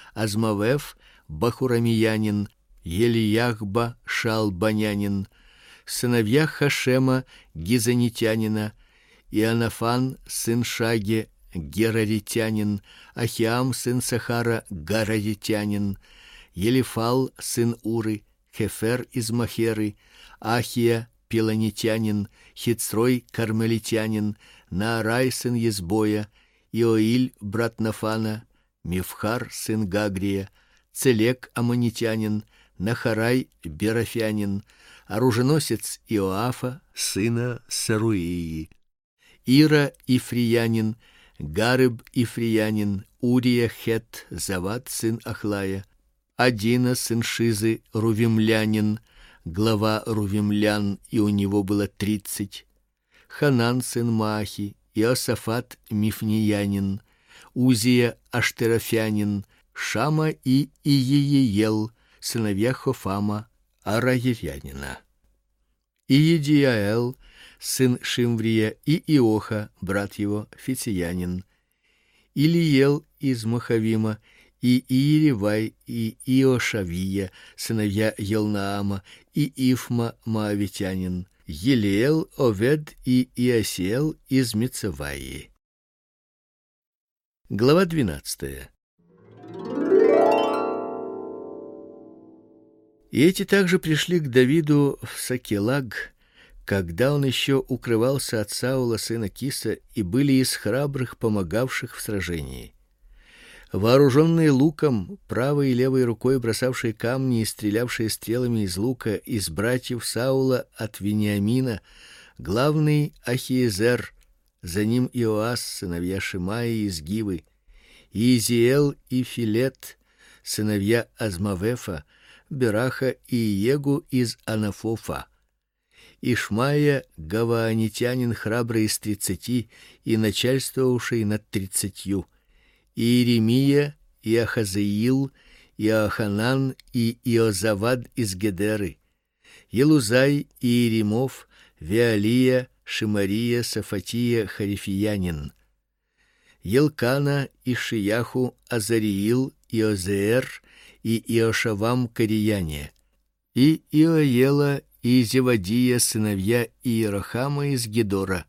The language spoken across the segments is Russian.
Азмавев бахурамиянин, Елияхба шалбанянин, сыновья Хашема гизанитянина, Иоаннафан сын Шаги гераритянин, Ахиам сын Сахара гараритянин, Елифал сын Уры, Хефер из Махеры, Ахия пелонитянин, Хицрой кармелитянин, Наарай сын Езбоя, Иоиль брат Нафана, Мифхар сын Гагрия, Целек аммонитянин, Нахарай берафянин, оруженосец Иоафа сына Саруии, Ира ифриянин, Гарыб ифриянин, Урия хет, Завад сын Ахлая, Адина сын Шизы рувимлянин, глава рувимлян, и у него было 30, Ханан сын Маахи, Иосафат мифниянин, Узия аштерофянин, Шама и Иеел, сыновья Хофама араевянина, Иедиаэл сын Шимврия, и Иоха брат его фициянин, Илиел из Махавима, и Иеревай, и Иошавия, сыновья Елнаама, и Ифма моавитянин, Елиэл, Овед и Иосиэл из Мицеваи. Глава 12. И эти также пришли к Давиду в Сакелаг, когда он еще укрывался от Саула сына Киса, и были из храбрых, помогавших в сражении. Вооруженные луком, правой и левой рукой бросавшие камни и стрелявшие стрелами из лука, из братьев Саула от Вениамина, главный Ахиезер, за ним Иоас, сыновья Шимаи из Гивы, Иезиэл и Филет, сыновья Азмавефа, Бераха и Иегу из Анафофа, Ишмая гаваанитянин, храбрый из 30 и начальствовавший над 30, Иеремия, Иахазеил, Иоханан и Иозавад из Гедеры, Елузай, Иеремов, Веалия, Шимария, Сафатия, Харифиянин, Елкана, Ишияху, Азариил, Иозеэр и Иошавам корияне, и Иоела и Зевадия, сыновья Иерохама из Гедора.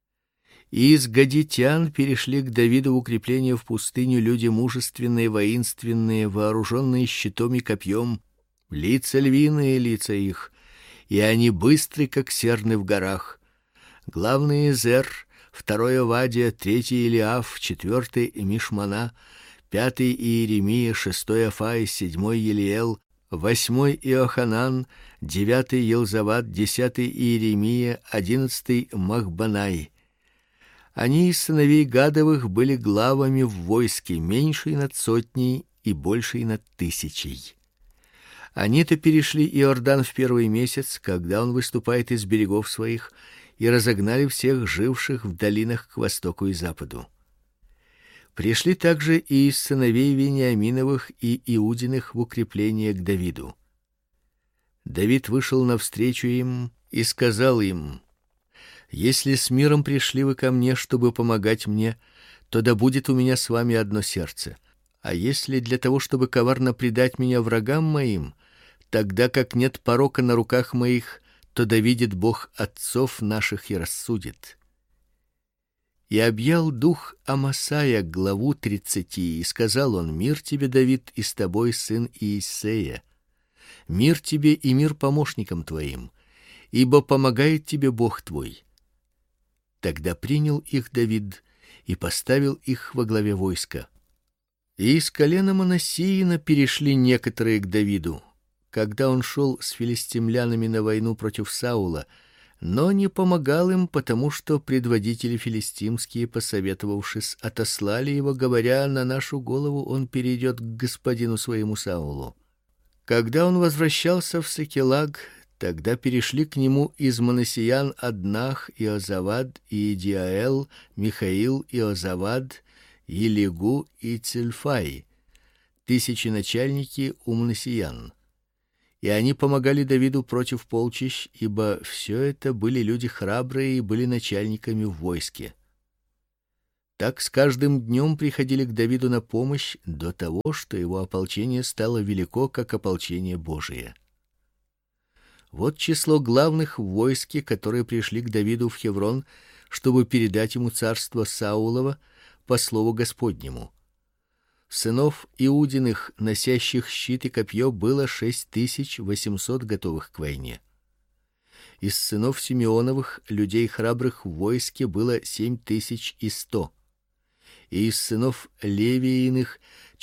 И из гадитян перешли к Давиду в укрепление в пустыню люди мужественные, воинственные, вооруженные щитом и копьем, лица львиные лица их, и они быстры, как серны в горах. Главный Изер, второй Овадия, третий Илиаф, четвертый Мишмана, пятый Иеремия, шестой Афай, седьмой Елиэл, восьмой Иоханан, девятый Елзавад, десятый Иеремия, 11 Махбанай. Они из сыновей Гадовых были главами в войске, меньшей над 100 и большей над 1000. Они-то перешли Иордан в первый месяц, когда он выступает из берегов своих, и разогнали всех живших в долинах к востоку и западу. Пришли также и из сыновей Вениаминовых и Иудиных в укрепление к Давиду. Давид вышел навстречу им и сказал им: «Если с миром пришли вы ко мне, чтобы помогать мне, то да будет у меня с вами одно сердце. А если для того, чтобы коварно предать меня врагам моим, тогда как нет порока на руках моих, то да видит Бог отцов наших и рассудит». И объял дух Амасая, главу 30, и сказал он: «Мир тебе, Давид, и с тобой, сын Иессея. Мир тебе и мир помощникам твоим, ибо помогает тебе Бог твой». Тогда принял их Давид и поставил их во главе войска. И из колена Манассиина перешли некоторые к Давиду, когда он шел с филистимлянами на войну против Саула, но не помогал им, потому что предводители филистимские, посоветовавшись, отослали его, говоря: «На нашу голову он перейдет к господину своему Саулу». Когда он возвращался в Сикелаг, тогда перешли к нему из Манассиян Аднах, Иозавад, Иедиаэл, Михаил, Иозавад, Елигу и Цильфай, 1000 начальники у Манассиян. И они помогали Давиду против полчищ, ибо все это были люди храбрые и были начальниками в войске. Так с каждым днем приходили к Давиду на помощь до того, что его ополчение стало велико, как ополчение Божие. Вот число главных в войске, которые пришли к Давиду в Хеврон, чтобы передать ему царство Саулова по слову Господнему. Сынов Иудиных, носящих щит и копье, было 6800 готовых к войне. Из сынов Симеоновых, людей храбрых в войске, было 7100. И из сынов Левииных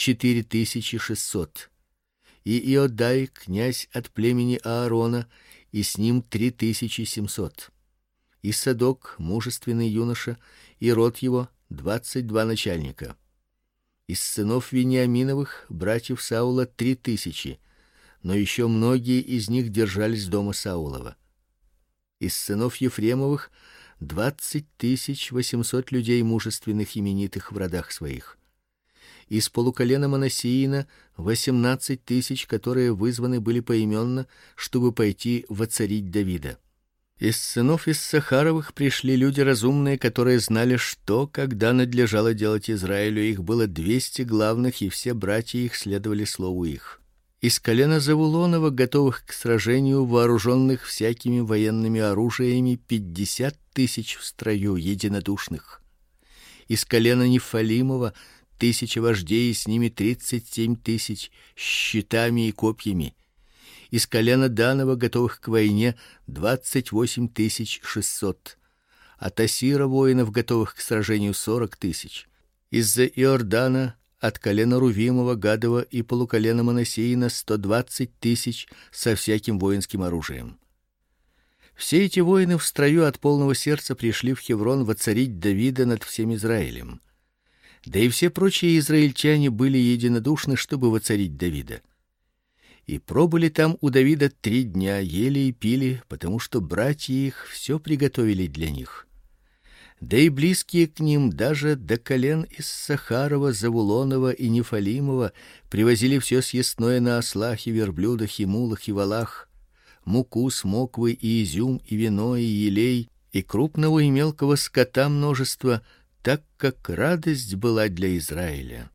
4600. И Иодай, князь от племени Аарона, и с ним 3700. И Садок, мужественный юноша, и род его 22 начальника. Из сынов Вениаминовых, братьев Саула, 3000, но еще многие из них держались дома Саулова. Из сынов Ефремовых 20 800 людей мужественных, именитых в родах своих. Из полуколена Манассеина 18 000, которые вызваны были поименно, чтобы пойти воцарить Давида. Из сынов Иссахаровых пришли люди разумные, которые знали, что, когда надлежало делать Израилю. Их было 200 главных, и все братья их следовали слову их. Из колена Завулонова, готовых к сражению, вооруженных всякими военными оружиями, 50 000 в строю, единодушных. Из колена Нефалимова 1000 вождей, и с ними 37 000 с щитами и копьями. Из колена Данова, готовых к войне, 28 600. От Асира воинов, готовых к сражению, 40 000. Из-за Иордана, от колена Рувимова, Гадова и полуколена Манассеина 120 000 со всяким воинским оружием. Все эти воины в строю от полного сердца пришли в Хеврон воцарить Давида над всем Израилем. Да и все прочие израильтяне были единодушны, чтобы воцарить Давида. И пробыли там у Давида 3 дня, ели и пили, потому что братья их все приготовили для них. Да и близкие к ним, даже до колен Иссахарова, Завулонова и Нефалимова, привозили все съестное на ослах и верблюдах и мулах и волах, муку, смоквы и изюм и вино и елей, и крупного и мелкого скота множество, так как радость была для Израиля.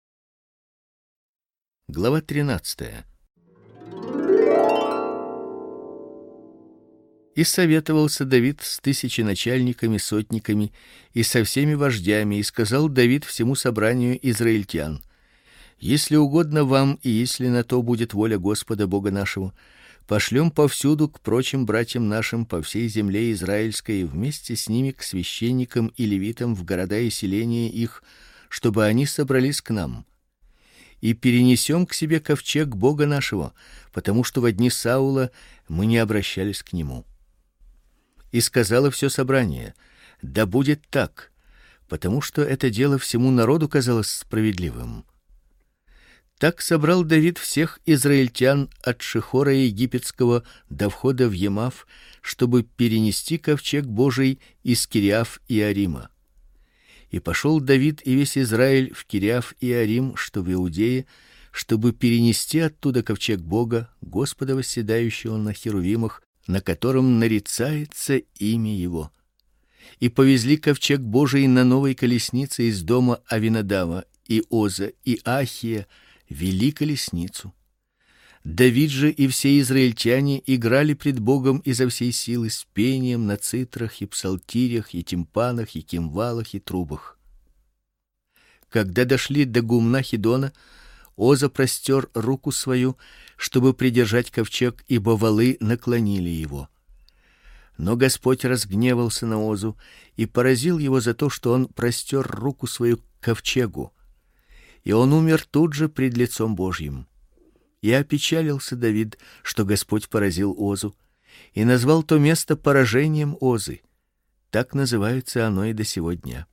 Глава 13. И советовался Давид с 1000 начальниками, сотниками и со всеми вождями, и сказал Давид всему собранию израильтян: если угодно вам, и если на то будет воля Господа Бога нашего, пошлем повсюду к прочим братьям нашим по всей земле израильской, вместе с ними к священникам и левитам в города и селения их, чтобы они собрались к нам. И перенесем к себе ковчег Бога нашего, потому что во дни Саула мы не обращались к нему. И сказало все собрание: да будет так, потому что это дело всему народу казалось справедливым. Так собрал Давид всех израильтян от Шихора египетского до входа в Емав, чтобы перенести ковчег Божий из Кириаф-Иарима. И пошел Давид и весь Израиль в Кириаф-Иарим, что в Иудее, чтобы перенести оттуда ковчег Бога, Господа восседающего на херувимах, на котором нарицается имя его. И повезли ковчег Божий на новой колеснице из дома Авинадава, и Оза, и Ахия вели колесницу. Давид же и все израильтяне играли пред Богом изо всей силы с пением на цитрах и псалтирях и тимпанах и кимвалах и трубах. Когда дошли до гумна Хидона, Оза простер руку свою, чтобы придержать ковчег, ибо валы наклонили его. Но Господь разгневался на Озу и поразил его за то, что он простер руку свою к ковчегу, и он умер тут же пред лицом Божьим. И опечалился Давид, что Господь поразил Озу, и назвал то место поражением Озы. Так называется оно и до сего дня.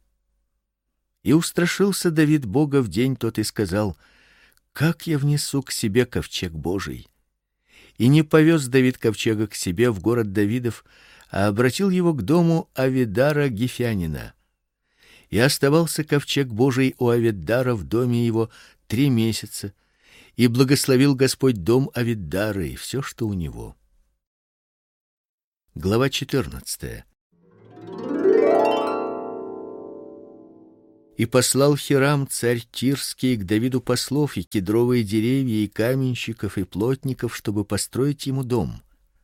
И устрашился Давид Бога в день тот и сказал: как я внесу к себе ковчег Божий? И не повез Давид ковчега к себе в город Давидов, а обратил его к дому Авидара Гифянина. И оставался ковчег Божий у Авидара в доме его 3 месяца, и благословил Господь дом Авидара и все, что у него. Глава 14. И послал Хирам, царь Тирский, к Давиду послов и кедровые деревья, и каменщиков, и плотников, чтобы построить ему дом.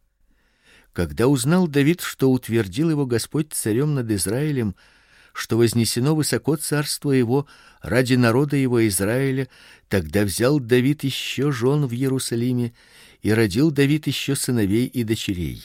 Когда узнал Давид, что утвердил его Господь царем над Израилем, что вознесено высоко царство его ради народа его Израиля, тогда взял Давид еще жен в Иерусалиме, и родил Давид еще сыновей и дочерей.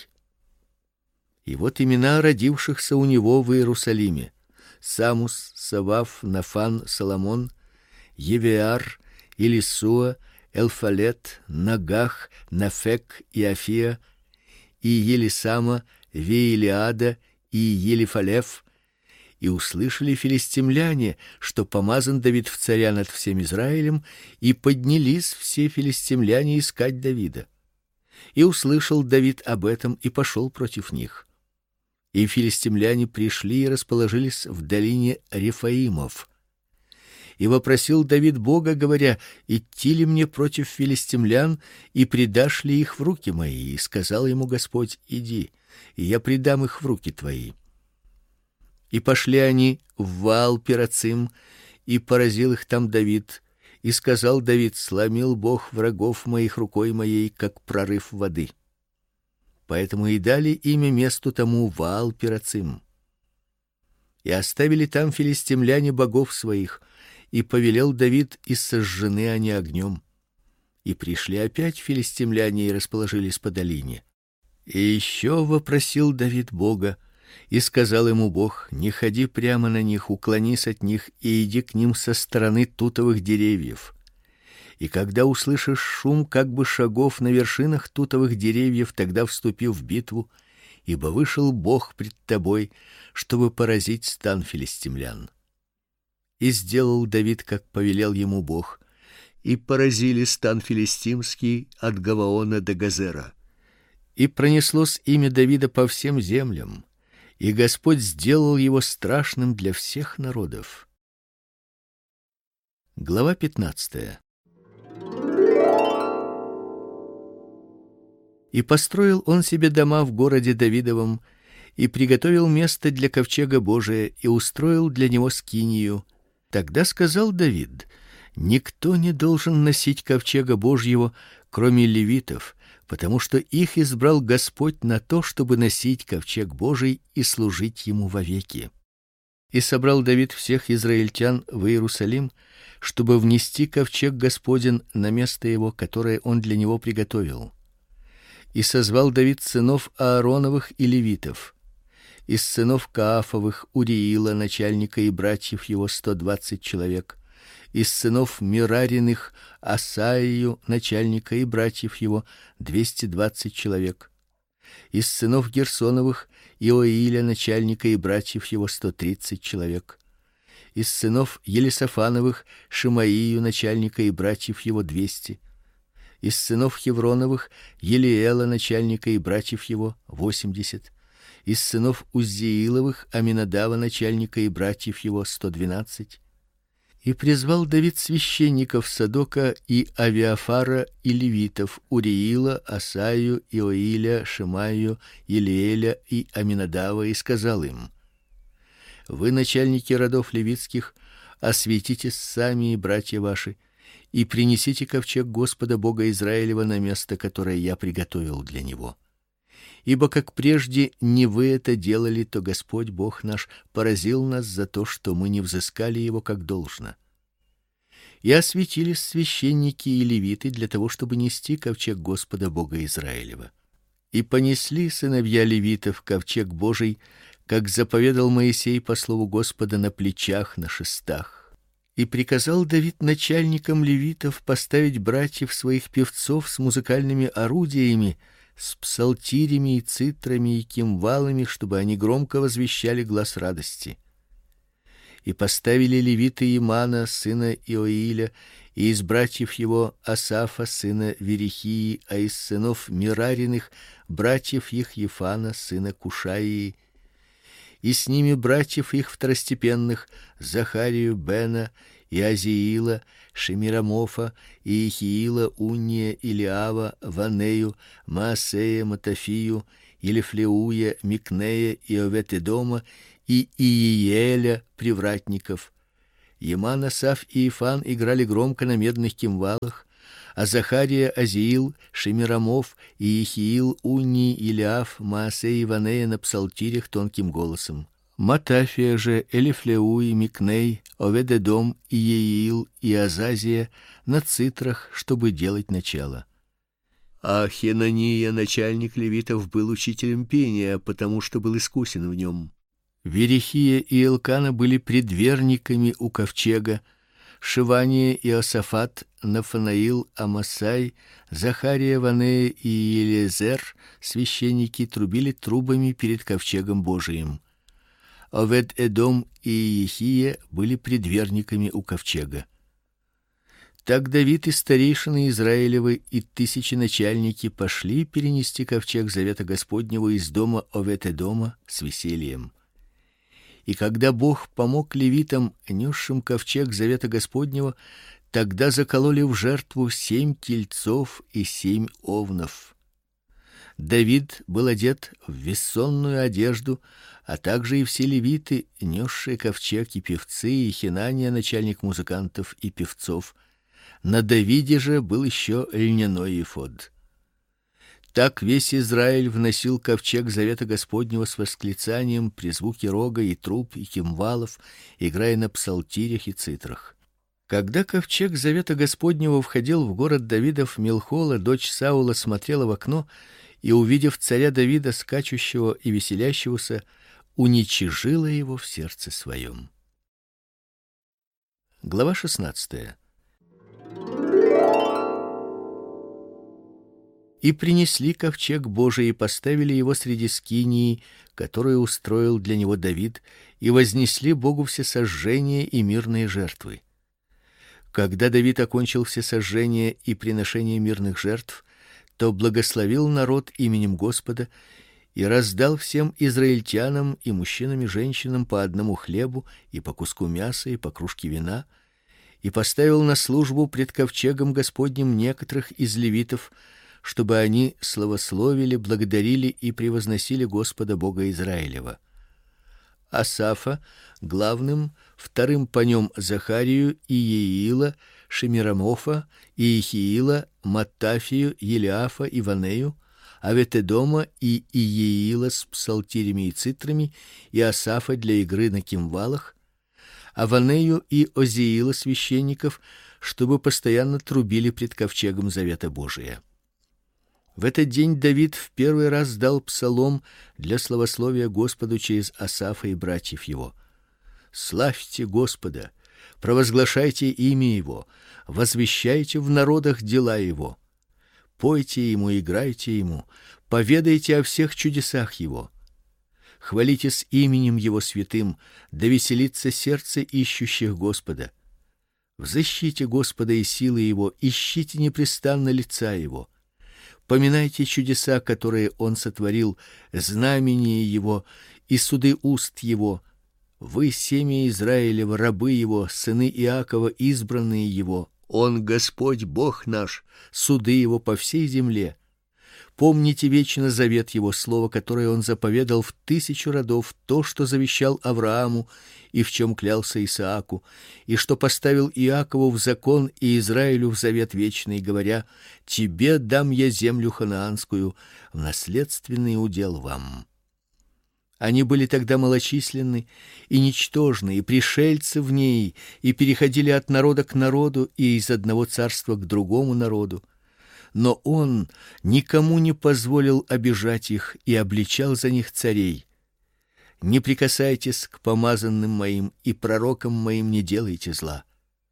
И вот имена родившихся у него в Иерусалиме: Самус, Савав, Нафан, Соломон, Евеар, Илисуа, Элфалет, Нагах, Нафек, Иафия, и Елисама, Веилиада и Елифалев. И услышали филистимляне, что помазан Давид в царя над всем Израилем, и поднялись все филистимляне искать Давида. И услышал Давид об этом и пошел против них. И филистимляне пришли и расположились в долине Рефаимов. И вопросил Давид Бога, говоря: идти ли мне против филистимлян, и предашь ли их в руки мои? И сказал ему Господь: иди, и я предам их в руки твои. И пошли они в Ваал-Перацим, и поразил их там Давид. И сказал Давид: сломил Бог врагов моих рукой моей, как прорыв воды. Поэтому и дали имя месту тому Ваал-Перацим. И оставили там филистимляне богов своих, и повелел Давид, и сожжены они огнем. И пришли опять филистимляне и расположились по долине. И еще вопросил Давид Бога, и сказал ему Бог: не ходи прямо на них, уклонись от них и иди к ним со стороны тутовых деревьев. И когда услышишь шум как бы шагов на вершинах тутовых деревьев, тогда вступи в битву, ибо вышел Бог пред тобой, чтобы поразить стан филистимлян. И сделал Давид, как повелел ему Бог, и поразили стан филистимский от Гаваона до Газера. И пронеслось имя Давида по всем землям, и Господь сделал его страшным для всех народов. Глава 15. И построил он себе дома в городе Давидовом, и приготовил место для ковчега Божия, и устроил для него скинию. Тогда сказал Давид: никто не должен носить ковчега Божьего, кроме левитов, потому что их избрал Господь на то, чтобы носить ковчег Божий и служить ему вовеки. И собрал Давид всех израильтян в Иерусалим, чтобы внести ковчег Господень на место его, которое он для него приготовил. И созвал Давид сынов Аароновых и левитов. Из сынов Каафовых Уриила, начальника, и братьев его 120 человек. Из сынов Мерариных Асаию, начальника, и братьев его 220 человек. Из сынов Герсоновых Иоиля, начальника, и братьев его 130 человек. Из сынов Елисафановых Шимаию, начальника, и братьев его 200. Из сынов Хевроновых Елиэла, начальника, и братьев его 80. Из сынов Уззииловых Аминадава, начальника, и братьев его 112. И призвал Давид священников Садока и Авиафара и левитов Уриила, Асаю, Иоиля, Шимаю, Елиэля и Аминадава, и сказал им: вы, начальники родов левитских, осветитесь сами и братья ваши, и принесите ковчег Господа Бога Израилева на место, которое я приготовил для него. Ибо как прежде не вы это делали, то Господь Бог наш поразил нас за то, что мы не взыскали его как должно. И осветились священники и левиты для того, чтобы нести ковчег Господа Бога Израилева. И понесли сыновья левитов ковчег Божий, как заповедал Моисей по слову Господа, на плечах, на шестах. И приказал Давид начальникам левитов поставить братьев своих певцов с музыкальными орудиями, с псалтирями и цитрами и кимвалами, чтобы они громко возвещали глас радости. И поставили левиты Имана, сына Иоиля, и из братьев его Асафа, сына Верихии, а из сынов Мерариных братьев их Ефана, сына Кушаии, и с ними братьев их второстепенных Захарию, Бена, и Азиила, Шемирамофа, и Ихиила, Уния, Илиава, Ванею, Маасея, Матафию, Елифлеуя, Микнея и Оветедома, и Иеля, привратников, Еман, Асаф и Ифан играли громко на медных кимвалах, а Захария, Азиил, Шемирамов и Иехиил, Унни, Илиаф, Маасей и Ванея на псалтирях тонким голосом. Матафия же, Элифлеуи, Микней, Овед-Эдом, Иеил и Азазия на цитрах, чтобы делать начало. А Хенания, начальник левитов, был учителем пения, потому что был искусен в нем. Верихия и Элкана были предверниками у ковчега, Шевания и Иосафат, Нафанаил, Амасай, Захария, Ванея и Елизер, священники, трубили трубами перед ковчегом Божиим. Овед-Эдом и Иехия были предверниками у ковчега. Так Давид и старейшины Израилевы и тысяченачальники пошли перенести ковчег завета Господнего из дома Овед-Эдома с весельем. И когда Бог помог левитам, несшим ковчег завета Господнего, тогда закололи в жертву 7 тельцов и 7 овнов. Давид был одет в вессонную одежду, а также и все левиты, несшие ковчег, и певцы, и Хинания, начальник музыкантов и певцов. На Давиде же был еще льняной эфод. Так весь Израиль вносил ковчег завета Господнего с восклицанием при звуке рога и труб и кимвалов, играя на псалтирях и цитрах. Когда ковчег завета Господнего входил в город Давидов, Милхола, дочь Саула, смотрела в окно и, увидев царя Давида, скачущего и веселящегося, уничижила его в сердце своем. Глава 16. И принесли ковчег Божий и поставили его среди скинии, которую устроил для него Давид, и вознесли Богу всесожжения и мирные жертвы. Когда Давид окончил всесожжения и приношение мирных жертв, то благословил народ именем Господа и раздал всем израильтянам и мужчинам и женщинам по одному хлебу и по куску мяса и по кружке вина, и поставил на службу пред ковчегом Господним некоторых из левитов, чтобы они славословили, благодарили и превозносили Господа Бога Израилева. Асафа главным, вторым по нем Захарию и Иеила, Шемирамофа, Иехиила, Маттафию, Елиафа и Ванею, Овед-Эдома и Иеила с псалтирями и цитрами, и Асафа для игры на кимвалах, а Ванею и Озиила священников, чтобы постоянно трубили пред ковчегом завета Божия. В этот день Давид в первый раз дал псалом для славословия Господу через Асафа и братьев его. Славьте Господа, провозглашайте имя его, возвещайте в народах дела его. Пойте ему, играйте ему, поведайте о всех чудесах его. Хвалите с именем его святым, да веселится сердце ищущих Господа. Взыщите Господа и силы его, ищите непрестанно лица его. Поминайте чудеса, которые он сотворил, знамения его и суды уст его. Вы, семя Израилева, рабы его, сыны Иакова, избранные его. Он Господь Бог наш, суды его по всей земле. Помните вечно завет его, слово, которое он заповедал в 1000 родов, то, что завещал Аврааму и в чем клялся Исааку, и что поставил Иакову в закон и Израилю в завет вечный, говоря: тебе дам я землю ханаанскую в наследственный удел вам. Они были тогда малочисленны и ничтожны, и пришельцы в ней, и переходили от народа к народу и из одного царства к другому народу. Но он никому не позволил обижать их и обличал за них царей. Не прикасайтесь к помазанным моим, и пророкам моим не делайте зла.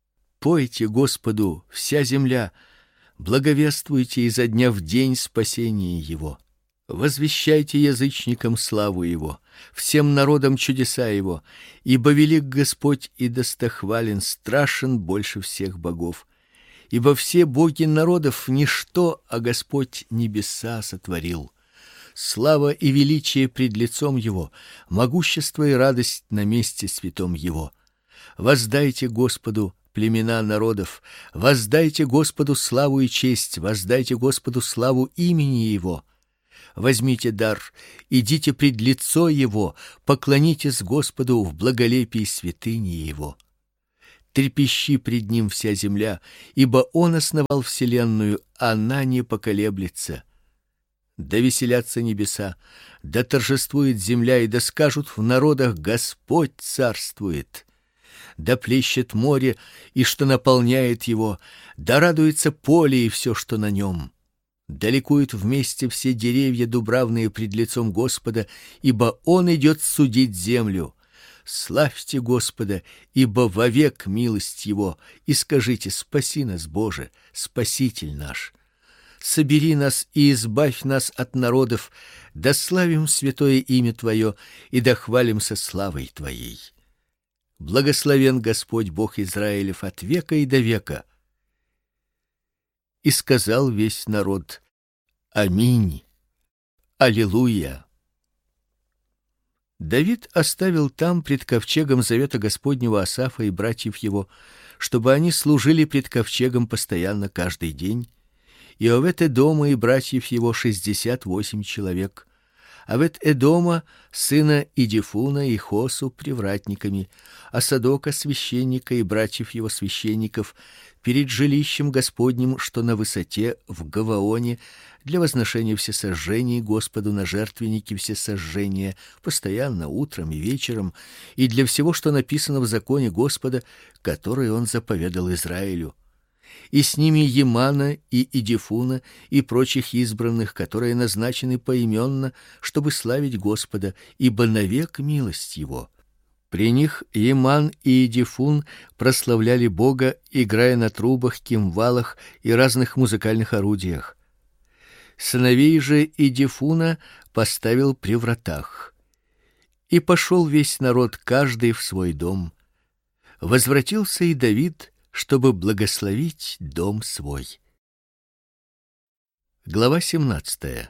Пойте Господу, вся земля, благовествуйте изо дня в день спасение его. Возвещайте язычникам славу его, всем народам чудеса его, ибо велик Господь и достохвален, страшен больше всех богов. Ибо все боги народов ничто, а Господь небеса сотворил. Слава и величие пред лицом его, могущество и радость на месте святом его. Воздайте Господу, племена народов, воздайте Господу славу и честь, воздайте Господу славу имени его. Возьмите дар, идите пред лицо его, поклонитесь Господу в благолепии святыни его. Трепещи пред ним вся земля, ибо он основал вселенную, она не поколеблется. Да веселятся небеса, да торжествует земля, и да скажут в народах: Господь царствует. Да плещет море, и что наполняет его, да радуется поле и все, что на нем. Да ликуют вместе все деревья дубравные пред лицом Господа, ибо он идет судить землю. Славьте Господа, ибо вовек милость его, и скажите: спаси нас, Боже, Спаситель наш. Собери нас и избавь нас от народов, да славим святое имя Твое, и да хвалимся славой Твоей. Благословен Господь Бог Израилев от века и до века. И сказал весь народ: Аминь. Аллилуйя. Давид оставил там пред ковчегом завета Господнего Асафа и братьев его, чтобы они служили пред ковчегом постоянно каждый день. И Овед-Эдома и братьев его 68 человек. Овед-Эдома сына Идифуна и Хосу привратниками, а Садока священника и братьев его священников перед жилищем Господним, что на высоте в Гаваоне, для возношения всесожжений Господу на жертвеннике всесожжения постоянно утром и вечером, и для всего, что написано в законе Господа, который он заповедал Израилю. И с ними Емана и Идифуна и прочих избранных, которые назначены поименно, чтобы славить Господа, ибо навек милость его. При них Еман и Идифун прославляли Бога, играя на трубах, кимвалах и разных музыкальных орудиях. Сыновей же Идифуна поставил при вратах. И пошел весь народ, каждый в свой дом. Возвратился и Давид, чтобы благословить дом свой. Глава 17.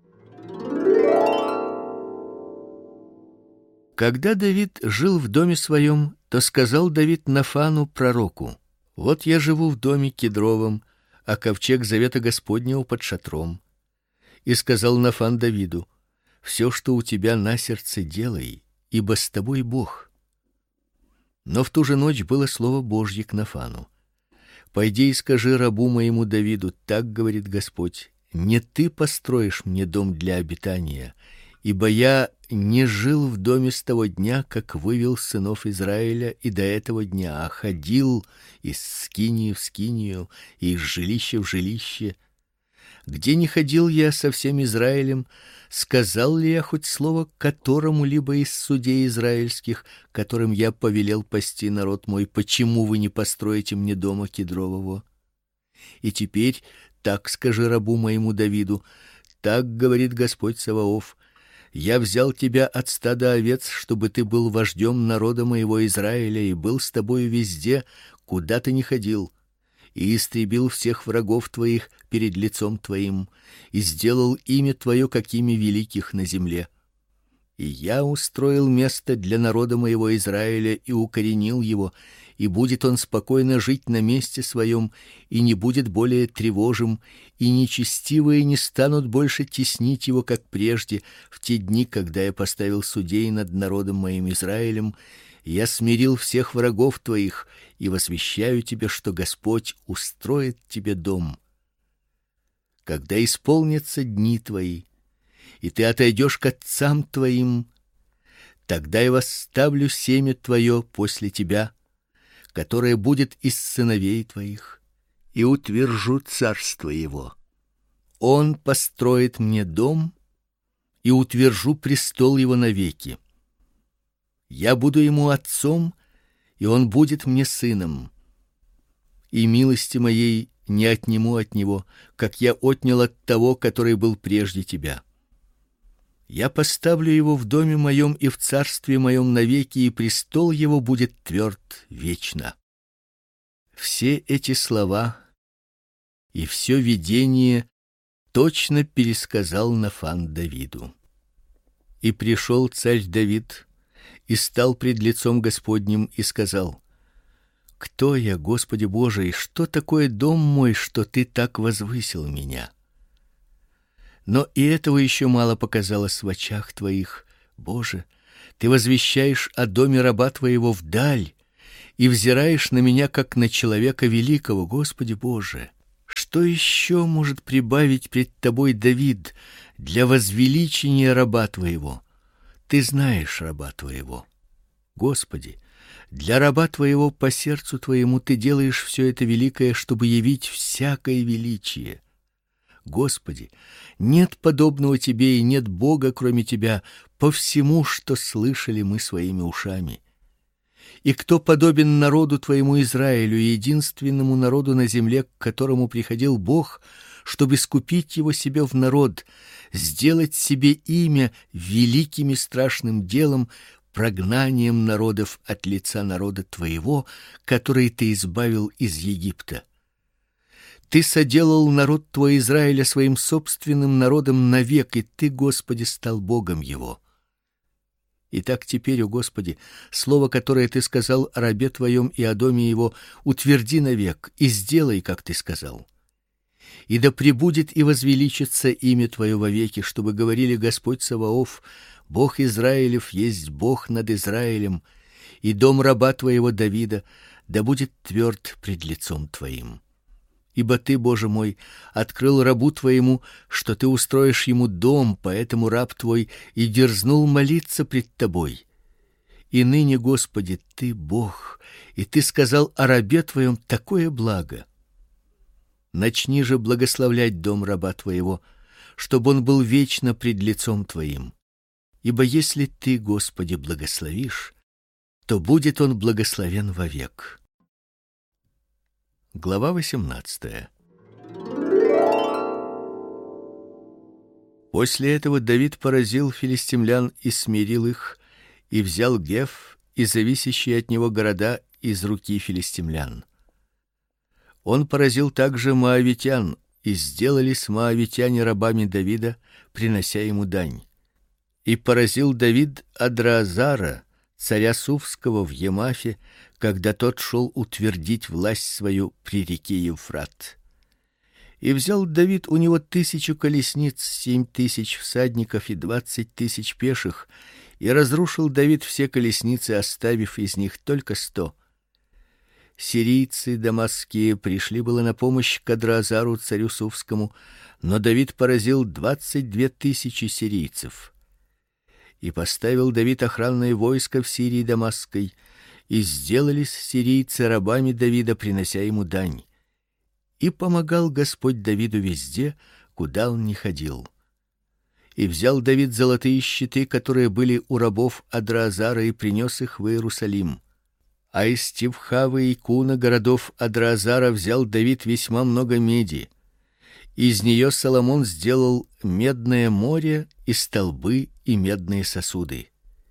Когда Давид жил в доме своем, то сказал Давид Нафану пророку: вот я живу в доме кедровом, а ковчег завета Господнего под шатром. И сказал Нафан Давиду: все, что у тебя на сердце, делай, ибо с тобой Бог. Но в ту же ночь было слово Божье к Нафану: пойди и скажи рабу моему Давиду: так говорит Господь: не ты построишь мне дом для обитания, ибо я не жил в доме с того дня, как вывел сынов Израиля, и до этого дня, а ходил из скинии в скинию и из жилища в жилище. Где не ходил я со всем Израилем, сказал ли я хоть слово которому-либо из судей израильских, которым я повелел пасти народ мой: почему вы не построите мне дома кедрового? И теперь так скажи рабу моему Давиду: так говорит Господь Саваоф: я взял тебя от стада овец, чтобы ты был вождем народа моего Израиля и был с тобою везде, куда ты ни ходил, и истребил всех врагов твоих перед лицом твоим, и сделал имя твое какими великих на земле. И я устроил место для народа моего Израиля и укоренил его, и будет он спокойно жить на месте своем, и не будет более тревожим, и нечестивые не станут больше теснить его, как прежде, в те дни, когда я поставил судей над народом моим Израилем. Я смирил всех врагов твоих и возвещаю тебе, что Господь устроит тебе дом. Когда исполнятся дни твои, и ты отойдешь к отцам твоим, тогда я восставлю семя твое после тебя, которое будет из сыновей твоих, и утвержу царство его. Он построит мне дом, и утвержу престол его навеки. Я буду ему отцом, и он будет мне сыном. И милости моей не отниму от него, как я отнял от того, который был прежде тебя. Я поставлю его в доме моем и в царстве моем навеки, и престол его будет тверд вечно. Все эти слова и все видение точно пересказал Нафан Давиду. И пришел царь Давид и стал пред лицом Господним и сказал: кто я, Господи Боже, и что такое дом мой, что ты так возвысил меня? Но и этого еще мало показалось в очах твоих, Боже. Ты возвещаешь о доме раба твоего вдаль, и взираешь на меня как на человека великого, Господи Боже. Что еще может прибавить пред тобой Давид для возвеличения раба твоего? Ты знаешь раба твоего. Господи, для раба твоего по сердцу твоему ты делаешь все это великое, чтобы явить всякое величие. Господи, нет подобного тебе и нет Бога, кроме тебя, по всему, что слышали мы своими ушами. И кто подобен народу твоему Израилю, единственному народу на земле, к которому приходил Бог, чтобы искупить его себе в народ, сделать себе имя великим и страшным делом, прогнанием народов от лица народа твоего, который ты избавил из Египта. Ты соделал народ твой Израиля своим собственным народом навек, и ты, Господи, стал Богом его. Итак, теперь, о Господи, слово, которое ты сказал о рабе твоем и о доме его, утверди навек и сделай, как ты сказал. И да пребудет и возвеличится имя твое вовеки, чтобы говорили: Господь Саваоф, Бог Израилев, есть Бог над Израилем, и дом раба твоего Давида да будет тверд пред лицом твоим. Ибо ты, Боже мой, открыл рабу твоему, что ты устроишь ему дом, поэтому раб твой и дерзнул молиться пред тобой. И ныне, Господи, ты Бог, и ты сказал о рабе твоем такое благо. Начни же благословлять дом раба твоего, чтобы он был вечно пред лицом твоим. Ибо если ты, Господи, благословишь, то будет он благословен вовек. Глава 18. После этого Давид поразил филистимлян и смирил их, и взял Геф и зависящие от него города из руки филистимлян. Он поразил также моавитян, и сделались моавитяне рабами Давида, принося ему дань. И поразил Давид Адраазара, царя Суфского в Емафе, когда тот шел утвердить власть свою при реке Евфрат. И взял Давид у него 1000 колесниц, 7000 всадников и 20 000 пеших, и разрушил Давид все колесницы, оставив из них только 100. Сирийцы дамасские пришли было на помощь к Адраазару, царю Суфскому, но Давид поразил 22 000 сирийцев. И поставил Давид охранное войско в Сирии дамасской, и сделались сирийцы рабами Давида, принося ему дань. И помогал Господь Давиду везде, куда он ни ходил. И взял Давид золотые щиты, которые были у рабов Адраазара, и принес их в Иерусалим. А из Тивхавы и Куна, городов Адраазара, взял Давид весьма много меди. Из нее Соломон сделал медное море и столбы и медные сосуды.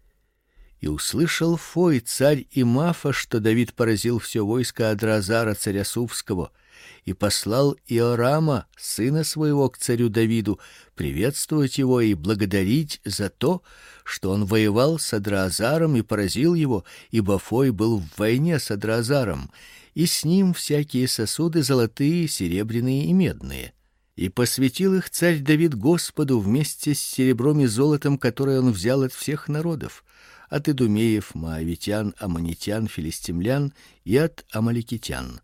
И услышал Фой, царь Имафа, что Давид поразил все войско Адраазара, царя Суфского, и послал Иорама, сына своего, к царю Давиду, приветствовать его и благодарить за то, что он воевал с Адраазаром и поразил его, ибо Фой был в войне с Адраазаром, и с ним всякие сосуды золотые, серебряные и медные. И посвятил их царь Давид Господу вместе с серебром и золотом, которое он взял от всех народов, от идумеев, моавитян, аммонитян, филистимлян и от амаликитян.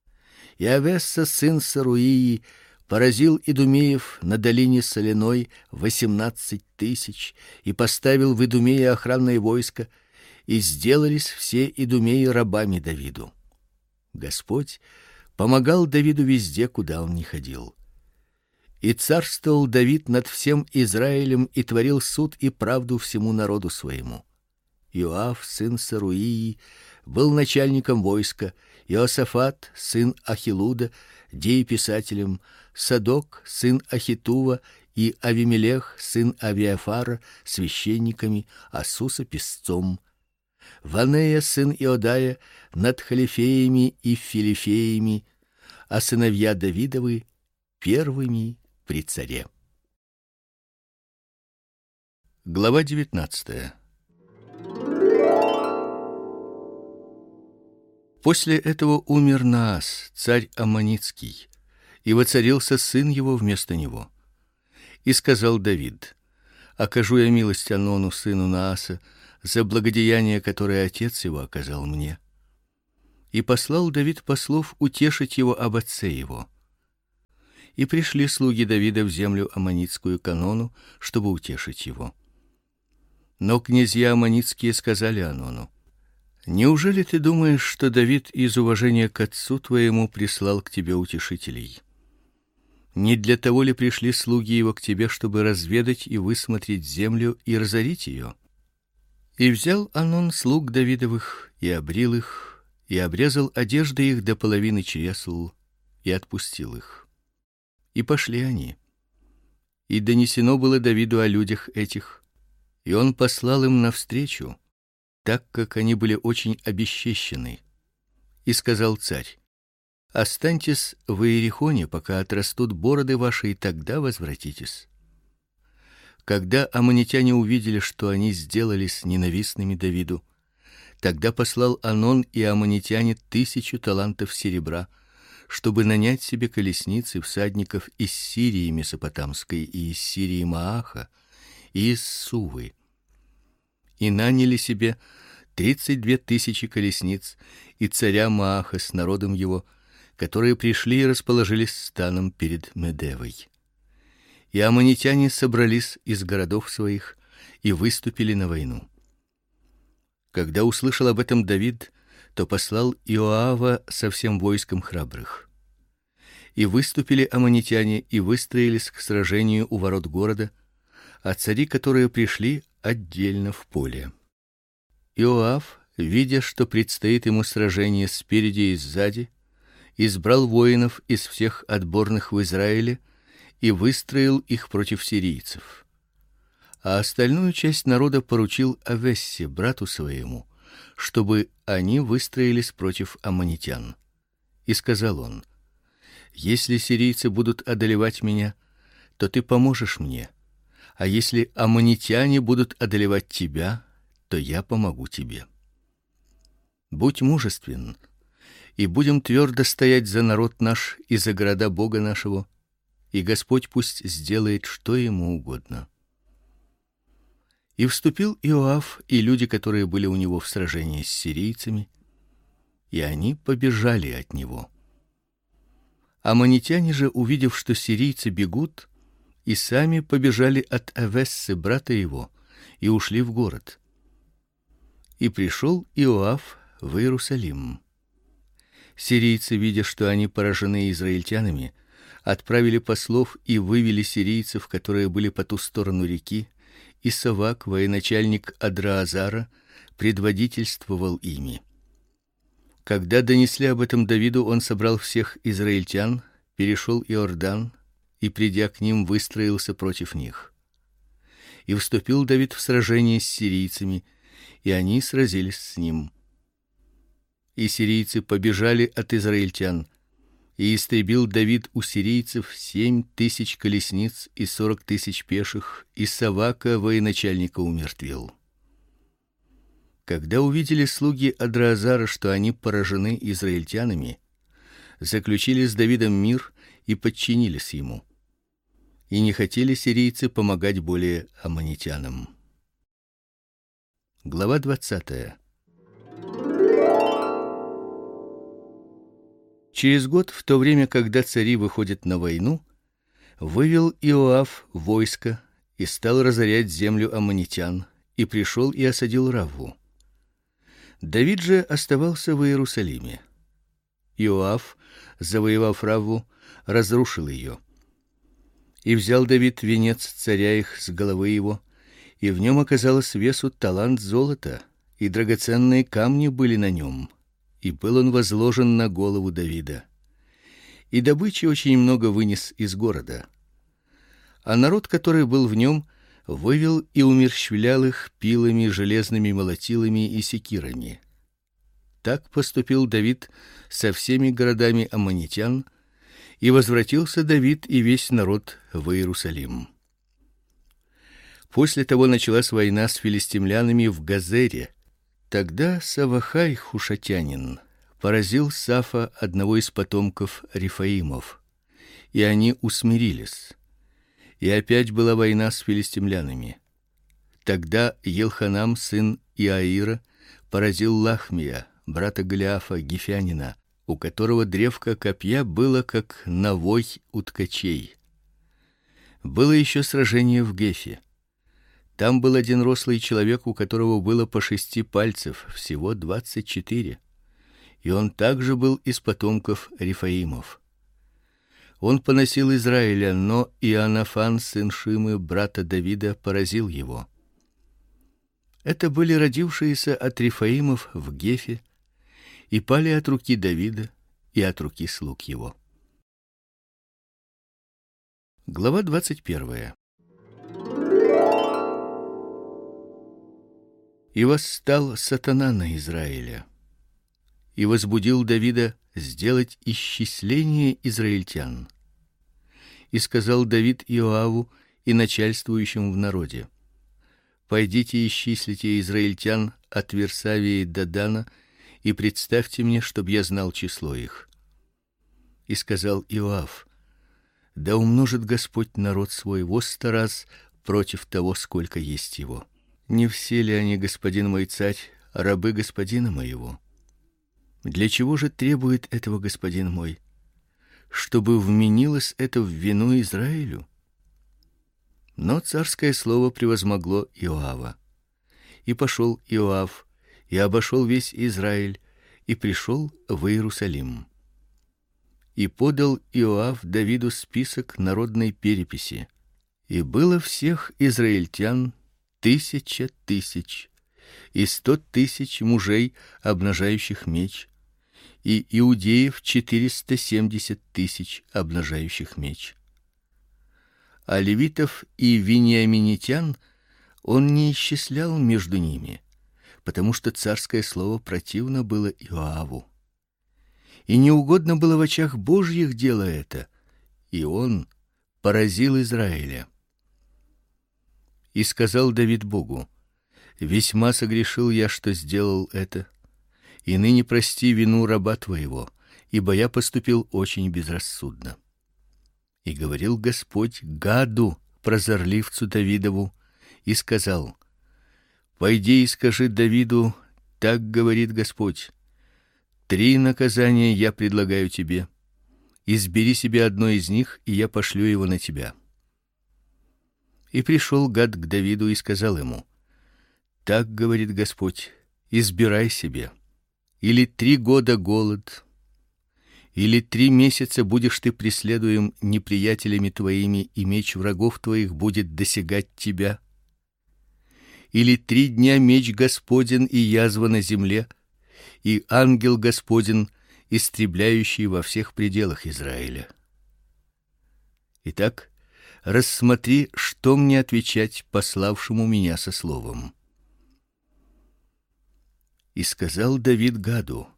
И Авесса, сын Саруии, поразил идумеев на долине соляной 18 000 и поставил в Идумее охранное войско, и сделались все идумеи рабами Давиду. Господь помогал Давиду везде, куда он ни ходил. И царствовал Давид над всем Израилем и творил суд и правду всему народу своему. Иоав, сын Саруии, был начальником войска, Иосафат, сын Ахилуда, дееписателем, Садок, сын Ахитува, и Авимелех, сын Авиафара, священниками, а Суса писцом. Ванея, сын Иодая, над халифеями и филифеями, а сыновья Давидовы первыми при царе. Глава 19. После этого умер Наас, царь Аммонитский, и воцарился сын его вместо него. И сказал Давид: окажу я милость Анону, сыну Нааса, за благодеяние, которое отец его оказал мне. И послал Давид послов утешить его об отце его. И пришли слуги Давида в землю аммонитскую к Анону, чтобы утешить его. Но князья аммонитские сказали Анону: неужели ты думаешь, что Давид из уважения к отцу твоему прислал к тебе утешителей? Не для того ли пришли слуги его к тебе, чтобы разведать и высмотреть землю и разорить ее? И взял Анон слуг Давидовых и обрил их, и обрезал одежды их до половины чресл, и отпустил их. И пошли они. И донесено было Давиду о людях этих, и он послал им навстречу, так как они были очень обесчещены. И сказал царь: останьтесь в Иерихоне, пока отрастут бороды ваши, и тогда возвратитесь. Когда аммонитяне увидели, что они сделались ненавистными Давиду, тогда послал Анон и аммонитяне 1000 талантов серебра, чтобы нанять себе колесниц и всадников из Сирии Месопотамской и из Сирии Мааха и из Сувы. И наняли себе 32 000 колесниц и царя Мааха с народом его, которые пришли и расположились станом перед Медевой. И аммонитяне собрались из городов своих и выступили на войну. Когда услышал об этом Давид, то послал Иоава со всем войском храбрых. И выступили аммонитяне и выстроились к сражению у ворот города, а цари, которые пришли, отдельно в поле. Иоав, видя, что предстоит ему сражение спереди и сзади, избрал воинов из всех отборных в Израиле и выстроил их против сирийцев. А остальную часть народа поручил Авессе, брату своему, чтобы они выстроились против аммонитян. И сказал он: если сирийцы будут одолевать меня, то ты поможешь мне, а если аммонитяне будут одолевать тебя, то я помогу тебе. Будь мужествен, и будем твердо стоять за народ наш и за города Бога нашего, и Господь пусть сделает, что ему угодно. И вступил Иоав и люди, которые были у него в сражении с сирийцами, и они побежали от него. Аммонитяне же, увидев, что сирийцы бегут, и сами побежали от Авессы, брата его, и ушли в город. И пришел Иоав в Иерусалим. Сирийцы, видя, что они поражены израильтянами, отправили послов и вывели сирийцев, которые были по ту сторону реки, и Савак, военачальник Адраазара, предводительствовал ими. Когда донесли об этом Давиду, он собрал всех израильтян, перешел Иордан и, придя к ним, выстроился против них. И вступил Давид в сражение с сирийцами, и они сразились с ним. И сирийцы побежали от израильтян, и истребил Давид у сирийцев 7000 колесниц и 40 000 пеших, и Савака, военачальника, умертвил. Когда увидели слуги Адраазара, что они поражены израильтянами, заключили с Давидом мир и подчинились ему. И не хотели сирийцы помогать более аммонитянам. Глава 20. Через год, в то время, когда цари выходят на войну, вывел Иоав войско и стал разорять землю аммонитян, и пришел и осадил Равву. Давид же оставался в Иерусалиме. Иоав, завоевав Равву, разрушил ее. И взял Давид венец царя их с головы его, и в нем оказалось весу талант золота, и драгоценные камни были на нем, и был он возложен на голову Давида. И добычи очень много вынес из города. А народ, который был в нем, вывел и умерщвлял их пилами, железными молотилами и секирами. Так поступил Давид со всеми городами аммонитян, и возвратился Давид и весь народ в Иерусалим. После того началась война с филистимлянами в Газере. Тогда Савахай хушатянин поразил Сафа, одного из потомков Рифаимов, и они усмирились. И опять была война с филистимлянами. Тогда Елханам, сын Иаира, поразил Лахмия, брата Голиафа Гифянина, у которого древко копья было как навой у ткачей. Было еще сражение в Гефе. Там был один рослый человек, у которого было по 6 пальцев, всего 24, и он также был из потомков Рефаимов. Он поносил Израиля, но Иоаннафан, сын Шимы, брата Давида, поразил его. Это были родившиеся от Рефаимов в Гефе и пали от руки Давида и от руки слуг его. Глава 21. И восстал сатана на Израиля, и возбудил Давида сделать исчисление израильтян. И сказал Давид Иоаву и начальствующим в народе: пойдите исчислите израильтян от Версавии до Дана и представьте мне, чтоб я знал число их. И сказал Иоав: да умножит Господь народ свой во 100 раз против того, сколько есть его. Не все ли они, господин мой царь, рабы господина моего? Для чего же требует этого господин мой? Чтобы вменилось это в вину Израилю? Но царское слово превозмогло Иоава. И пошел Иоав, и обошел весь Израиль, и пришел в Иерусалим. И подал Иоав Давиду список народной переписи. И было всех израильтян 1000 тысяч, и 100 тысяч мужей, обнажающих меч, и иудеев 470 тысяч, обнажающих меч. А левитов и вениаминитян он не исчислял между ними, потому что царское слово противно было Иоаву. И неугодно было в очах Божьих дело это, и он поразил Израиля. И сказал Давид Богу: весьма согрешил я, что сделал это, и ныне прости вину раба твоего, ибо я поступил очень безрассудно. И говорил Господь Гаду, прозорливцу Давидову, и сказал: пойди и скажи Давиду, так говорит Господь: 3 наказания я предлагаю тебе. Избери себе одно из них, и я пошлю его на тебя. И пришел Гад к Давиду и сказал ему: так говорит Господь: избирай себе. Или 3 года голод, или 3 месяца будешь ты преследуем неприятелями твоими, и меч врагов твоих будет досягать тебя. Или 3 дня меч Господен и язва на земле, и ангел Господен, истребляющий во всех пределах Израиля. Итак, рассмотри, что мне отвечать пославшему меня со словом. И сказал Давид Гаду: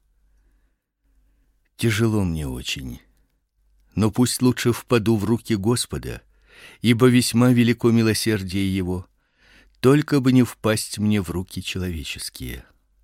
тяжело мне очень, но пусть лучше впаду в руки Господа, ибо весьма велико милосердие его, только бы не впасть мне в руки человеческие.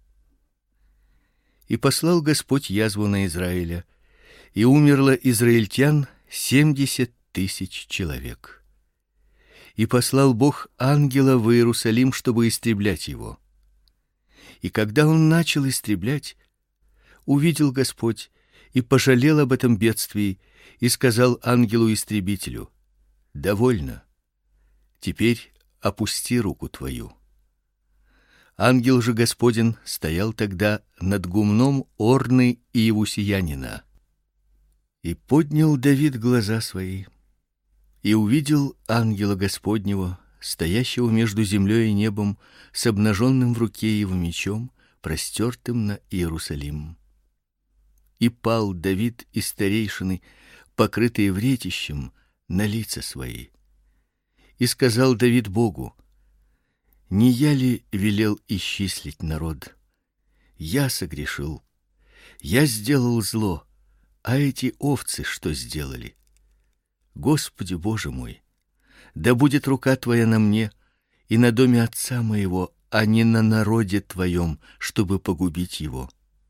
И послал Господь язву на Израиля, и умерло израильтян 70 тысяч человек. И послал Бог ангела в Иерусалим, чтобы истреблять его. И когда он начал истреблять, увидел Господь и пожалел об этом бедствии, и сказал ангелу-истребителю: довольно, теперь опусти руку твою. Ангел же Господень стоял тогда над гумном Орны и Иевусеянина. И поднял Давид глаза свои, и увидел ангела Господнего, стоящего между землей и небом, с обнаженным в руке его мечом, простертым на Иерусалим. И пал Давид и старейшины, покрытые вретищем, на лица свои. И сказал Давид Богу: не я ли велел исчислить народ? Я согрешил, я сделал зло, а эти овцы что сделали? Господи Боже мой, да будет рука твоя на мне и на доме отца моего, а не на народе твоем, чтобы погубить его.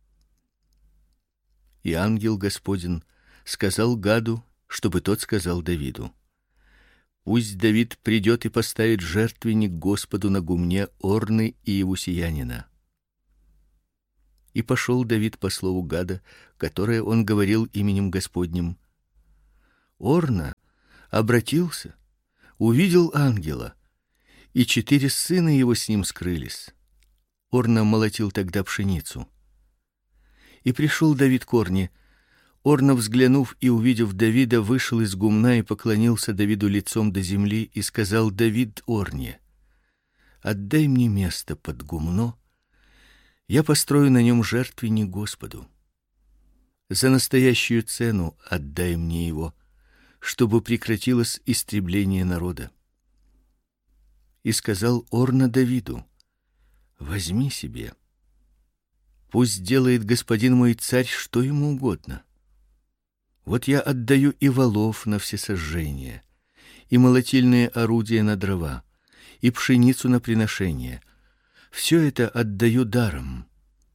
И ангел Господень сказал Гаду, чтобы тот сказал Давиду: пусть Давид придет и поставит жертвенник Господу на гумне Орны и Иевусеянина. И пошел Давид по слову Гада, которое он говорил именем Господним. Орна обратился, увидел ангела, и 4 сына его с ним скрылись. Орна молотил тогда пшеницу. И пришел Давид к Орне. Орна, взглянув и увидев Давида, вышел из гумна и поклонился Давиду лицом до земли и сказал: Давид Орне: отдай мне место под гумно, я построю на нем жертвенник Господу. За настоящую цену отдай мне его, чтобы прекратилось истребление народа. И сказал Орна Давиду: возьми себе. Пусть делает господин мой царь что ему угодно. Вот я отдаю и волов на всесожжение, и молотильные орудия на дрова, и пшеницу на приношение. Все это отдаю даром.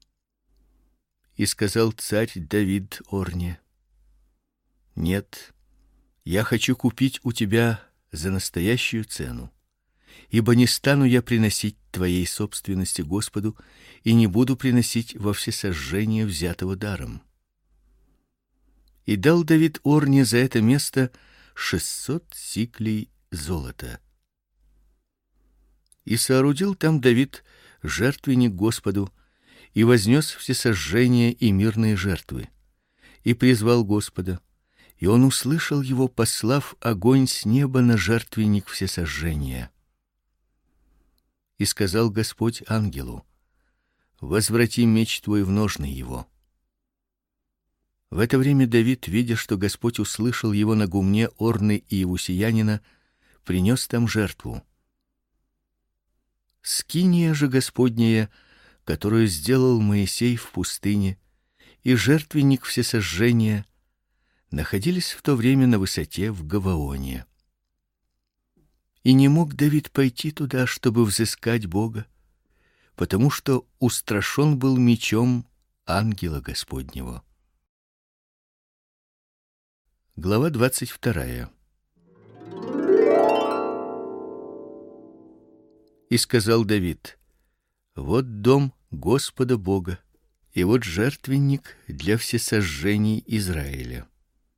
И сказал царь Давид Орне: нет, я хочу купить у тебя за настоящую цену, ибо не стану я приносить твоей собственности Господу и не буду приносить во всесожжение взятого даром. И дал Давид Орне за это место 600 сиклей золота. И соорудил там Давид жертвенник Господу, и вознес всесожжение и мирные жертвы, и призвал Господа, и он услышал его, послав огонь с неба на жертвенник всесожжения. И сказал Господь ангелу: возврати меч твой в ножны его. В это время Давид, видя, что Господь услышал его на гумне Орны и иевусеянина, принес там жертву. Скиния же Господняя, которую сделал Моисей в пустыне, и жертвенник всесожжения находились в то время на высоте в Гаваоне. И не мог Давид пойти туда, чтобы взыскать Бога, потому что устрашен был мечом ангела Господнего. Глава 22. И сказал Давид: вот дом Господа Бога, и вот жертвенник для всесожжений Израиля.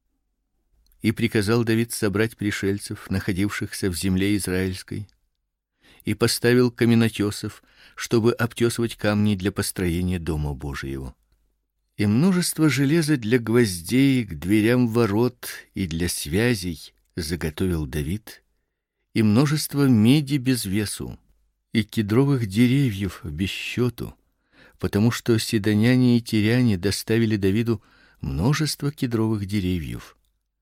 И приказал Давид собрать пришельцев, находившихся в земле израильской, и поставил каменотесов, чтобы обтесывать камни для построения дома Божьего. И множество железа для гвоздей к дверям ворот и для связей заготовил Давид, и множество меди без весу, и кедровых деревьев без счету, потому что сидоняне и тиряне доставили Давиду множество кедровых деревьев.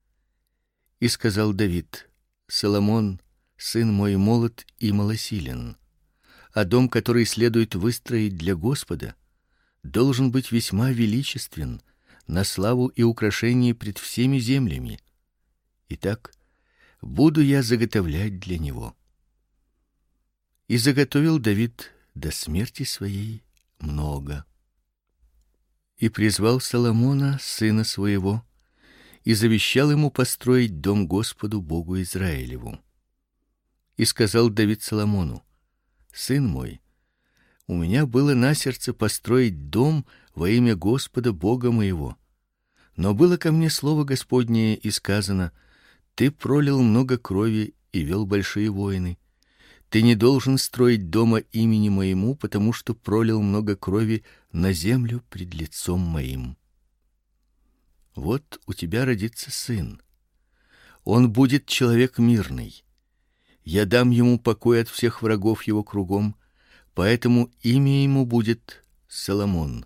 И сказал Давид: Соломон, сын мой, молод и малосилен, а дом, который следует выстроить для Господа, должен быть весьма величествен, на славу и украшение пред всеми землями. Итак, буду я заготовлять для него. И заготовил Давид до смерти своей много. И призвал Соломона, сына своего, и завещал ему построить дом Господу Богу Израилеву. И сказал Давид Соломону: сын мой, у меня было на сердце построить дом во имя Господа Бога моего. Но было ко мне слово Господнее, и сказано: ты пролил много крови и вел большие войны. Ты не должен строить дома имени моему, потому что пролил много крови на землю пред лицом моим. Вот у тебя родится сын. Он будет человек мирный. Я дам ему покой от всех врагов его кругом, поэтому имя ему будет Соломон.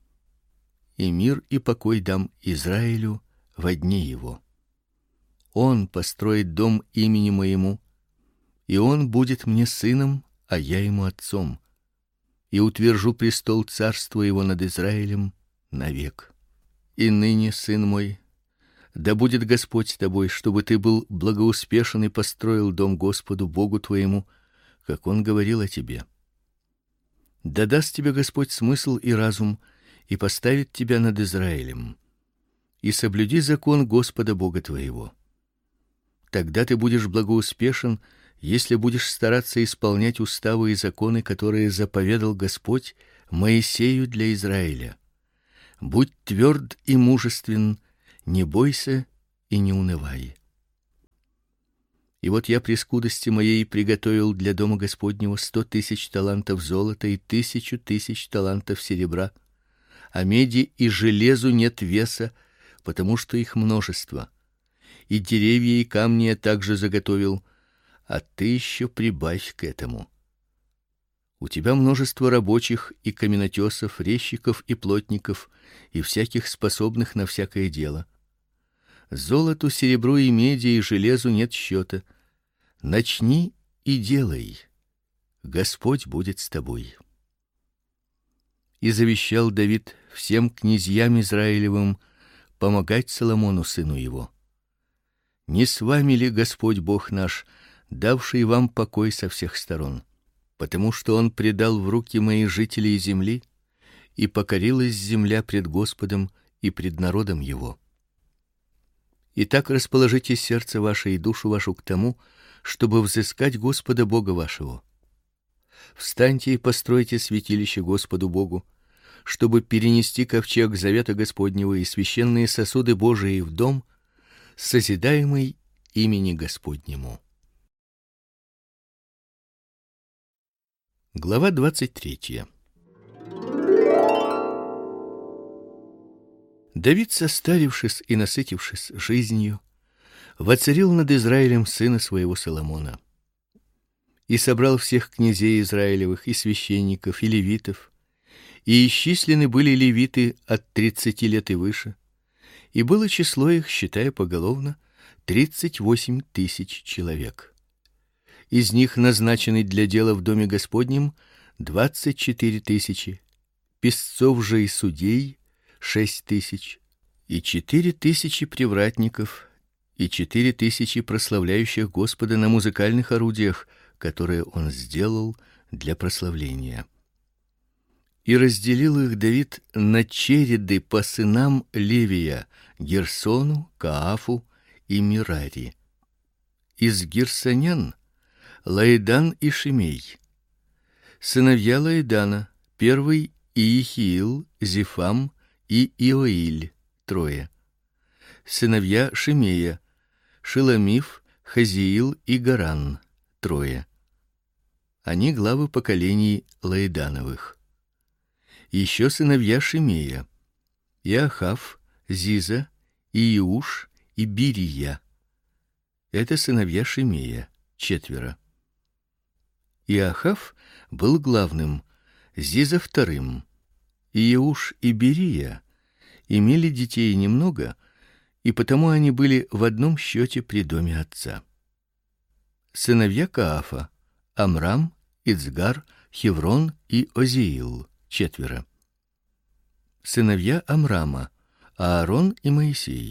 И мир и покой дам Израилю во дни его. Он построит дом имени моему, и он будет мне сыном, а я ему отцом, и утвержу престол царства его над Израилем навек. И ныне, сын мой, да будет Господь с тобой, чтобы ты был благоуспешен и построил дом Господу Богу твоему, как он говорил о тебе. Да даст тебе Господь смысл и разум, и поставит тебя над Израилем. И соблюди закон Господа Бога твоего. Тогда ты будешь благоуспешен, если будешь стараться исполнять уставы и законы, которые заповедал Господь Моисею для Израиля. Будь тверд и мужествен, не бойся и не унывай. И вот я при скудости моей приготовил для дома Господнего 100 000 талантов золота и 1000 000 талантов серебра, а меди и железу нет веса, потому что их множество. И деревья и камни я также заготовил, а ты еще прибавь к этому. У тебя множество рабочих и каменотесов, резчиков и плотников, и всяких способных на всякое дело. Золоту, серебру и меди и железу нет счета. Начни и делай. Господь будет с тобой. И завещал Давид всем князьям Израилевым помогать Соломону сыну его. Не с вами ли Господь Бог наш, давший вам покой со всех сторон? Потому что он предал в руки мои жителей земли, и покорилась земля пред Господом и пред народом его. Итак, расположите сердце ваше и душу вашу к тому, чтобы взыскать Господа Бога вашего. Встаньте и постройте святилище Господу Богу, чтобы перенести ковчег завета Господнего и священные сосуды Божии в дом, созидаемый имени Господнему. Глава 23. Давид, состарившись и насытившись жизнью, воцарил над Израилем сына своего Соломона. И собрал всех князей Израилевых и священников и левитов, и исчислены были левиты от 30 лет и выше, и было число их, считая поголовно, 38 000 человек. Из них назначены для дела в доме Господнем 24 000, писцов же и судей 6 000, и 4 000 привратников, и 4 000 прославляющих Господа на музыкальных орудиях, которые он сделал для прославления. И разделил их Давид на череды по сынам Левия: Герсону, Каафу и Мирари. Из герсонян Лаидан и Шимей. Сыновья Лаидана: первый Иехиил, Зефам и Иоиль, 3. Сыновья Шимея: Шеломиф, Хазиил и Гаран, 3. Они главы поколений Лаидановых. Еще сыновья Шимея: Иохав, Зиза, Иуш и Бирия. Это сыновья Шимея, 4. Иохав был главным, Зиза вторым. Иуш и Бирия имели детей немного, и потому они были в одном счете при доме отца. Сыновья Каафа: Амрам, Ицгар, Хеврон и Озиил, 4. Сыновья Амрама: Аарон и Моисей.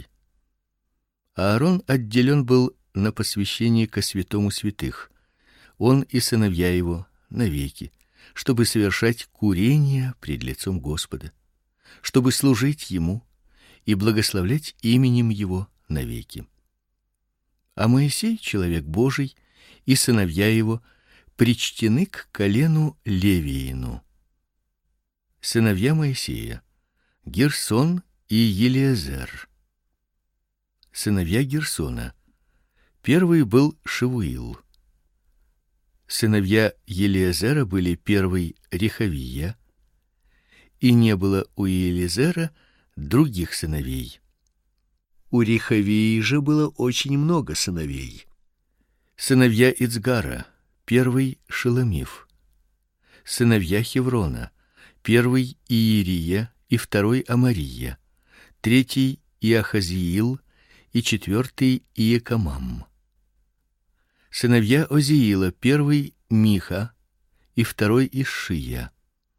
Аарон отделен был на посвящение ко святому святых, он и сыновья его навеки, чтобы совершать курение пред лицом Господа, чтобы служить ему и благословлять именем его навеки. А Моисей, человек Божий, и сыновья его причтены к колену Левиину. Сыновья Моисея: Герсон и Елиезер. Сыновья Герсона: первый был Шевуил. Сыновья Елиезера были: первый Рехавия, и не было у Елиезера других сыновей. У Рехавии же было очень много сыновей. Сыновья Ицгара: первый Шеломиф. Сыновья Хеврона: первый Иерия и второй Амария, третий Иахазиил и четвертый Иекамам. Сыновья Озиила: первый Миха и второй Ишия.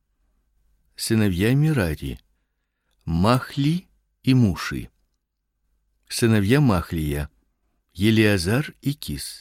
Сыновья Мирари: Махли и Муши. Сыновья Махлия: Елиазар и Кис.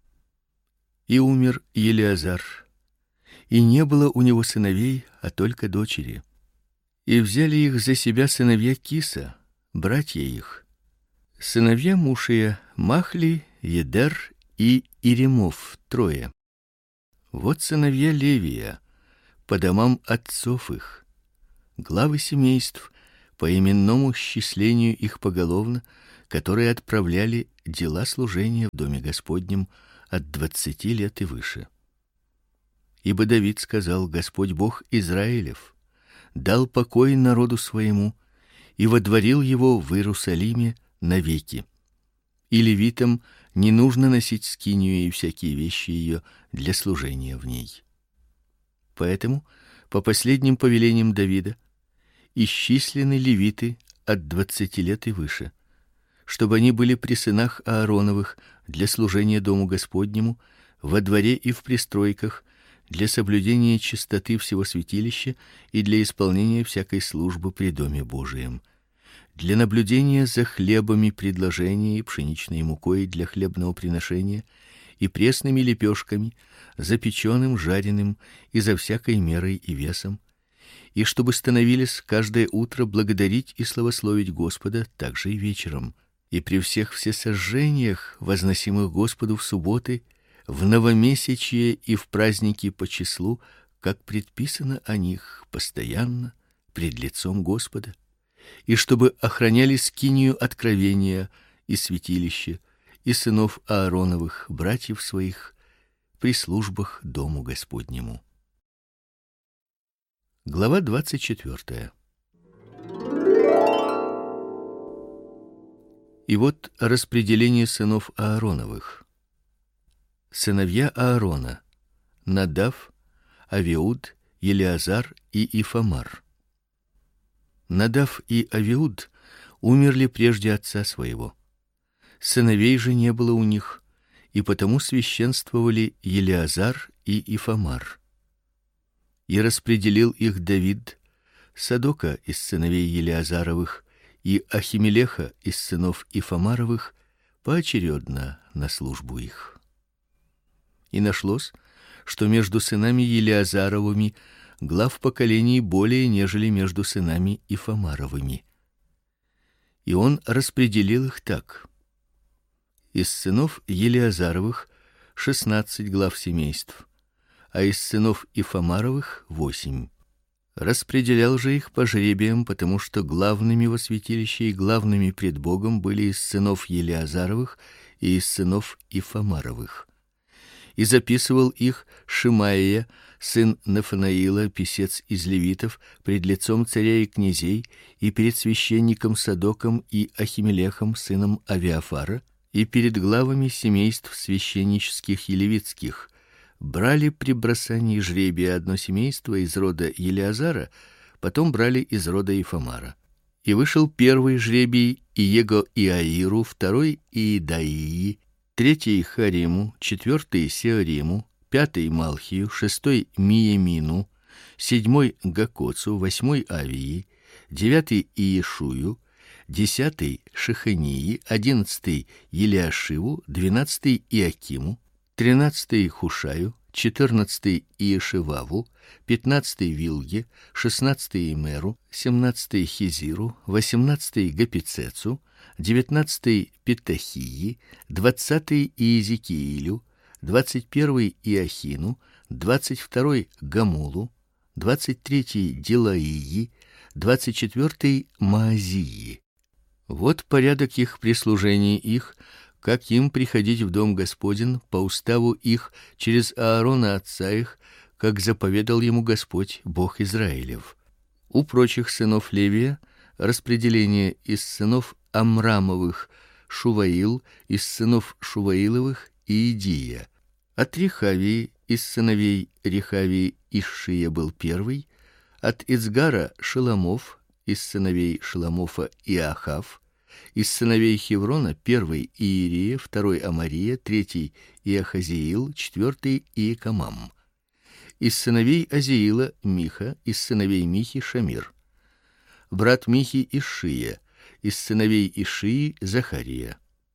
И умер Елиазар, и не было у него сыновей, а только дочери. И взяли их за себя сыновья Киса, братья их. Сыновья Мушия: Махли, Едер и Иремов, 3. Вот сыновья Левия по домам отцов их, главы семейств по именному счислению их поголовно, которые отправляли дела служения в доме Господнем от 20 лет и выше. Ибо Давид сказал: Господь Бог Израилев дал покой народу своему и водворил его в Иерусалиме навеки. И левитам не нужно носить скинию и всякие вещи ее для служения в ней. Поэтому по последним повелениям Давида исчислены левиты от 20 лет и выше, чтобы они были при сынах Аароновых для служения дому Господнему во дворе и в пристройках, для соблюдения чистоты всего святилища и для исполнения всякой службы при доме Божием, для наблюдения за хлебами предложения и пшеничной мукой для хлебного приношения и пресными лепешками, запеченным, жареным и за всякой мерой и весом, и чтобы становились каждое утро благодарить и славословить Господа также и вечером, и при всех всесожжениях, возносимых Господу в субботы, в новомесячие и в праздники по числу, как предписано о них постоянно пред лицом Господа, и чтобы охраняли скинию откровения и святилище, и сынов Аароновых, братьев своих, при службах дому Господнему. Глава 24. И вот распределение сынов Аароновых. Сыновья Аарона: Надав, Авиуд, Елеазар и Ифамар. Надав и Авиуд умерли прежде отца своего. Сыновей же не было у них, и потому священствовали Елеазар и Ифамар. И распределил их Давид Садока из сыновей Елеазаровых и Ахимелеха из сынов Ифамаровых поочередно на службу их. И нашлось, что между сынами Елеазаровыми глав поколений более, нежели между сынами Ифамаровыми. И он распределил их так: из сынов Елеазаровых 16 глав семейств, а из сынов Ифамаровых 8. Распределял же их по жребиям, потому что главными во святилище и главными пред Богом были из сынов Елеазаровых и из сынов Ифамаровых. И записывал их Шимаия, сын Нафанаила, писец из левитов, пред лицом царя и князей, и перед священником Садоком и Ахимелехом, сыном Авиафара, и перед главами семейств священнических и левитских. Брали при бросании жребия одно семейство из рода Елеазара, потом брали из рода Ифамара. И вышел первый жребий Иего Иаиру, второй Иедаии, третий Хариму, четвертый Сеориму, пятый Малхию, шестой Миемину, седьмой Гакоцу, восьмой Авии, девятый Иешую, 10 Шехании, 11 Елиашиву, 12 Иакиму, 13 Хушаю, 14 Иешиваву, 15 Вилге, 16 Имеру, 17 Хизиру, 18 Гапицецу, 19 Петахии, 20 Иезекиилю, 21 Иохину, 22 Гамулу, 23 Дилаии, 24 Маазии. Вот порядок их прислужения их, как им приходить в дом Господень по уставу их через Аарона отца их, как заповедал ему Господь, Бог Израилев. У прочих сынов Левия распределение: из сынов Амрамовых Шуваил, из сынов Шуваиловых Иедия. От Рехавии из сыновей Рехавии Ишшия был первый, от Ицгара Шеломов, из сыновей Шеломофа Иахав, из сыновей Хеврона первый Иерия, второй Амария, третий Иахазиил, четвертый Иекамам. Из сыновей Азиила Миха, из сыновей Михи Шамир. Брат Михи Ишия, из сыновей Ишии Захария.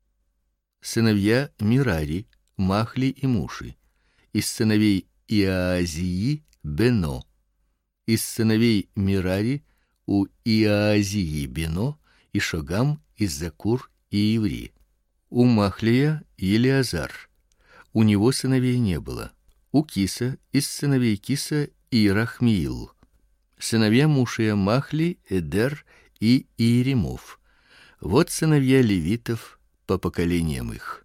Сыновья Мирари, Махли и Муши. Из сыновей Иаазии Бено. Из сыновей Мирари у Иаазии Бено и Шогам, Иззакур и Иври. У Махлия Елеазар. У него сыновей не было. У Киса из сыновей Киса Ирахмиил. Сыновья Мушия Махли, Эдер и Иеремов. Вот сыновья левитов по поколениям их.